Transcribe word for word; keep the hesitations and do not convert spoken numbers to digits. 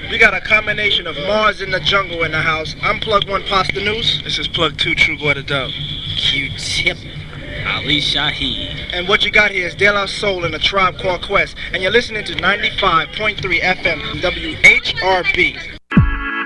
We got a combination of Mars in the jungle in the house. I'm Plug One Pasta News. This is Plug Two True Guada Dub. Q-Tip, Ali Shaheed. And what you got here is De La Soul and a Tribe Called Quest. And you're listening to ninety-five point three F M W H R B.